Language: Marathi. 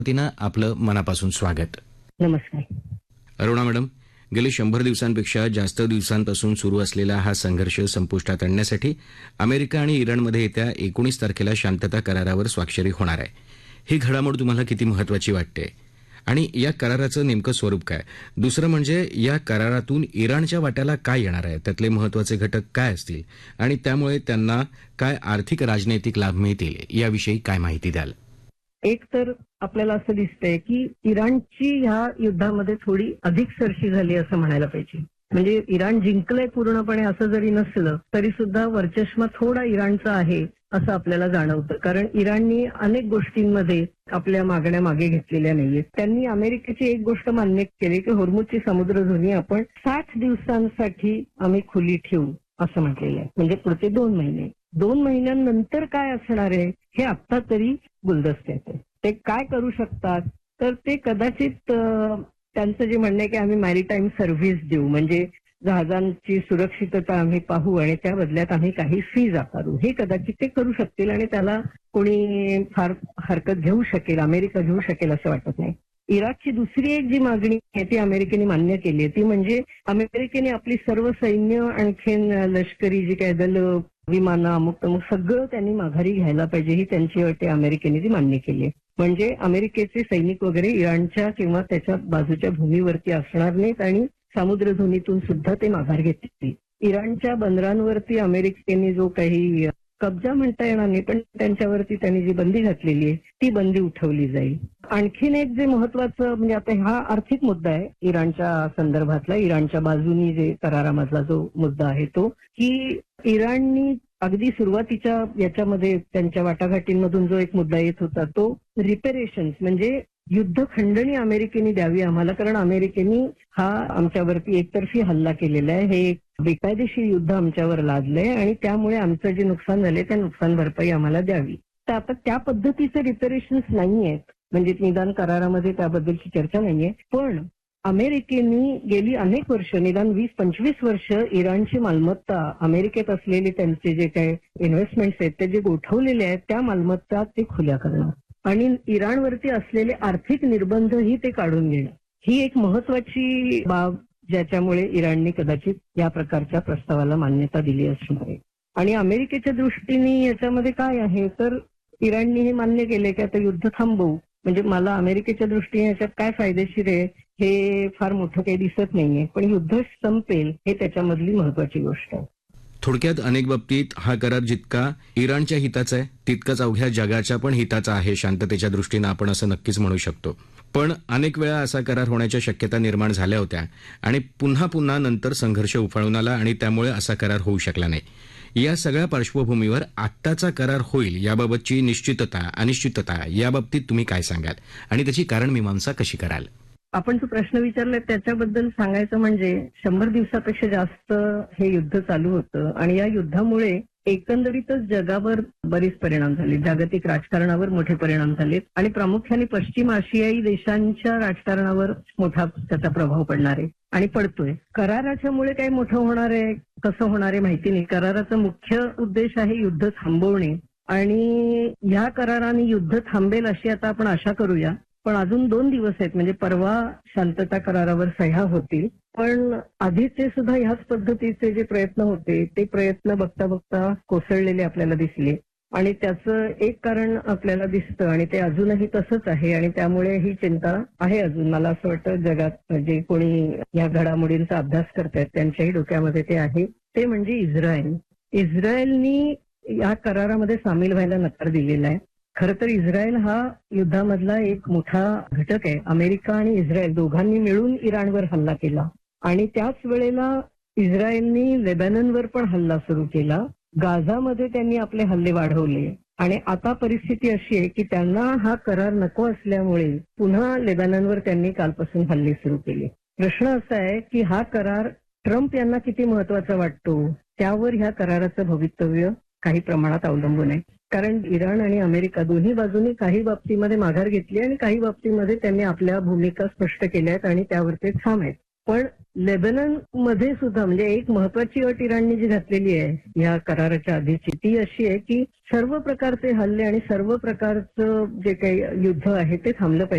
वतीनं आपलं मनापासून स्वागत. नमस्कार. अरुणा मॅडम, गेले 100 दिवसांपेक्षा जास्त दिवसांपासून सुरू असलेला हा संघर्ष संपुष्टात आणण्यासाठी अमेरिका आणि इराणमध्ये येत्या 19 तारखेला शांतता करारावर स्वाक्षरी होणार आहे. ही घडामोड तुम्हाला किती महत्त्वाची वाटते आणि या कराराचं नेमकं स्वरूप काय? दुसरं म्हणजे या करारातून इराणच्या वाट्याला काय येणार आहे, त्यातले महत्त्वाचे घटक काय असतील आणि त्यामुळे त्यांना काय आर्थिक राजनैतिक लाभ मिळतील, याविषयी काय माहिती द्याल? एक तर आपल्याला असं दिसतंय की इराणची ह्या युद्धामध्ये थोडी अधिक सरशी झाली असं म्हणायला पाहिजे. म्हणजे इराण जिंकलंय पूर्णपणे असं जरी नसलं तरी सुद्धा वर्चस्व थोडा इराणचा आहे असं आपल्याला जाणवतं. कारण इराणनी अनेक गोष्टींमध्ये आपल्या मागण्या मागे घेतलेल्या नाहीयेत. त्यांनी अमेरिकेची एक गोष्ट मान्य केली की होर्मुझची समुद्रधुनी आपण 60 दिवसांसाठी आम्ही खुली ठेवू असं म्हटलेलं आहे. म्हणजे पुढचे 2 महिने. 2 महिन्यांनंतर काय असणार आहे हे आत्ता तरी गुलदस्त्यात आहे. ते काय करू शकतात तर ते कदाचित त्यांचं जे म्हणणं आहे की आम्ही मॅरीटाईम सर्व्हिस देऊ, म्हणजे जहाजांची सुरक्षितता आम्ही पाहू आणि त्या बदल्यात आम्ही काही फीज आकारू, हे कदाचित ते करू शकतील आणि त्याला कोणी फार हरकत घेऊ शकेल, अमेरिका घेऊ शकेल असं वाटत नाही. इराकची दुसरी एक जी मागणी आहे ती अमेरिकेने मान्य केली आहे, ती म्हणजे अमेरिकेने आपली सर्व सैन्य आणखीन लष्करी जी काय दल, विमानं, अमुक तमुक सगळं त्यांनी माघारी घ्यायला पाहिजे, ही त्यांची अट आहे. अमेरिकेने ती मान्य केली आहे. म्हणजे अमेरिकेचे सैनिक वगैरे इराणच्या किंवा त्याच्या बाजूच्या भूमीवरती असणार नाहीत आणि समुद्रधुनीतून सुद्धा ते माघार घेतील. इराणच्या बंदरांवरती अमेरिकेने जो काही कब्जा म्हणता येणार नाही पण त्यांच्यावरती त्यांनी जी बंदी घातलेली आहे ती बंदी उठवली जाईल. आणखीन एक जे महत्वाचं म्हणजे आता हा आर्थिक मुद्दा आहे इराणच्या संदर्भातला, इराणच्या बाजूनी जे करारामधला जो मुद्दा आहे तो, की इराणनी अगदी सुरुवातीच्या याच्यामध्ये त्यांच्या वाटाघाटींमधून जो एक मुद्दा येत होता तो रिपेरेशन्स म्हणजे युद्ध खंडणी अमेरिकेने द्यावी आम्हाला, कारण अमेरिकेने हा आमच्यावरती एकतर्फी हल्ला केलेला आहे, हे एक बेकायदेशीर युद्ध आमच्यावर लादलंय आणि त्यामुळे आमचं जे नुकसान झालंय त्या नुकसान भरपाई आम्हाला द्यावी. तर आता त्या पद्धतीचे रिपेरेशन्स नाही आहेत, म्हणजे निदान करारामध्ये त्याबद्दलची चर्चा नाहीये. पण अमेरिकेने गेली अनेक वर्ष, निदान 20-25 वर्ष इराणची मालमत्ता, अमेरिकेत असलेले त्यांचे जे काही इन्व्हेस्टमेंट्स आहेत ते जे गोठवलेले आहेत त्या मालमत्ता ते खुल्या करणं आणि इराणवरती असलेले आर्थिक निर्बंधही ते काढून घेणं, ही एक महत्वाची बाब ज्याच्यामुळे इराणने कदाचित या प्रकारच्या प्रस्तावाला मान्यता दिली असणार आहे. आणि अमेरिकेच्या दृष्टीने याच्यामध्ये काय आहे तर इराणने हे मान्य केले की आता युद्ध थांबवू, म्हणजे मला अमेरिकेच्या दृष्टीने याच्यात काय फायदेशीर आहे हे फार मोठं काही दिसत नाहीये, पण युद्ध संपेल हे त्याच्यामधली महत्वाची गोष्ट आहे. थोडक्यात अनेक बाबतीत हा करार जितका इराणच्या हिताचा आहे तितकाच अवघ्या जगाच्या पण हिताचा आहे शांततेच्या दृष्टीनं, आपण असं नक्कीच म्हणू शकतो. पण अनेक वेळा असा करार होण्याच्या शक्यता निर्माण झाल्या होत्या आणि पुन्हा पुन्हा नंतर संघर्ष उफाळून आला आणि त्यामुळे असा करार होऊ शकला नाही. या सगळ्या पार्श्वभूमीवर आत्ताचा करार होईल याबाबतची निश्चितता अनिश्चितता याबाबतीत तुम्ही काय सांगाल आणि त्याची कारणमीमांसा कशी कराल? आपण जो प्रश्न विचारलाय त्याच्याबद्दल सांगायचं म्हणजे 100 दिवसापेक्षा जास्त हे युद्ध चालू होतं आणि या युद्धामुळे एकंदरीतच जगावर बरेच परिणाम झाले, जागतिक राजकारणावर मोठे परिणाम झालेत आणि प्रामुख्याने पश्चिम आशियाई देशांच्या राजकारणावर मोठा त्याचा प्रभाव पडणार आहे आणि पडतोय. कराराच्यामुळे काय मोठं होणार आहे कसं होणार आहे माहिती नाही. कराराचा मुख्य उद्देश आहे युद्ध थांबवणे आणि ह्या कराराने युद्ध थांबेल अशी आता आपण आशा करूया. पण अजून 2 दिवस आहेत, म्हणजे परवा शांतता करारावर सह्या होतील, पण आधीचे सुद्धा ह्याच पद्धतीचे जे प्रयत्न होते ते प्रयत्न बघता बघता कोसळलेले आपल्याला दिसले आणि त्याचं एक कारण आपल्याला दिसतं आणि ते अजूनही तसंच आहे आणि त्यामुळे ही चिंता आहे अजून. मला असं वाटतं जगात जे कोणी या घडामोडींचा अभ्यास करतायत त्यांच्याही डोक्यामध्ये ते आहे, ते म्हणजे इस्रायल. इस्रायलनी या करारामध्ये सामील व्हायला नकार दिलेला आहे. खरं तर इस्रायल हा युद्धामधला एक मोठा घटक आहे. अमेरिका आणि इस्रायल दोघांनी मिळून इराणवर हल्ला केला आणि त्याच वेळेला इस्रायलनी लेबननवर पण हल्ला सुरू केला. गाझामध्ये त्यांनी आपले हल्ले वाढवले आणि आता परिस्थिती अशी आहे की त्यांना हा करार नको असल्यामुळे पुन्हा लेबननवर त्यांनी कालपासून हल्ले सुरू केले. प्रश्न असा आहे की हा करार ट्रम्प यांना किती महत्वाचा वाटतो त्यावर ह्या कराराचं भवितव्य काही प्रमाणात अवलंबून आहे. कारण इराण आणि अमेरिका दोन्ही बाजूनी काही बाबतीमध्ये माघार घेतली आणि काही बाबतीमध्ये त्यांनी आपल्या भूमिका स्पष्ट केल्या आहेत आणि त्यावर ते ठाम आहेत. पण लेबनन मध्ये सुद्धा म्हणजे एक महत्वाची अट इराणने जी घातलेली आहे या कराराच्या आधीची ती अशी आहे की सर्व प्रकारचे हल्ले आणि सर्व प्रकारचं जे काही युद्ध आहे ते थांबलं पाहिजे.